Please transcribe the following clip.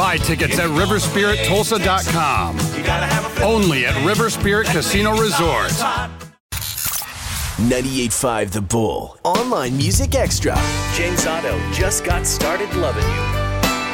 Buy tickets at riverspirittulsa.com. Only at River Spirit Casino Resort. 98.5 The Bull. Online Music Extra. James Otto just got started loving you.